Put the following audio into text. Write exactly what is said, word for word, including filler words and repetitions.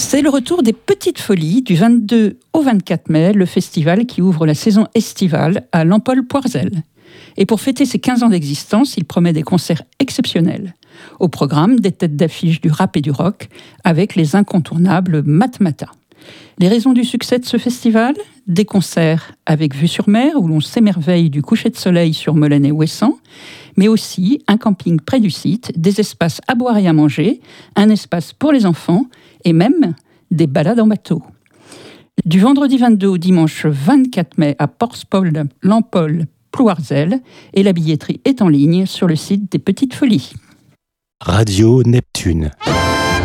C'est le retour des Petites Folies du vingt-deux au vingt-quatre mai, le festival qui ouvre la saison estivale à Lampol-Poirzel. Et pour fêter ses quinze ans d'existence, il promet des concerts exceptionnels. Au programme, des têtes d'affiche du rap et du rock, avec les incontournables Matmata. Les raisons du succès de ce festival ? Des concerts avec vue sur mer, où l'on s'émerveille du coucher de soleil sur Molaine et Ouessant, mais aussi un camping près du site, des espaces à boire et à manger, un espace pour les enfants, et même des balades en bateau. Du vendredi vingt-deux au dimanche vingt-quatre mai à Porspol, Lampol, Plouarzel, et la billetterie est en ligne sur le site des Petites Folies. Radio Neptune.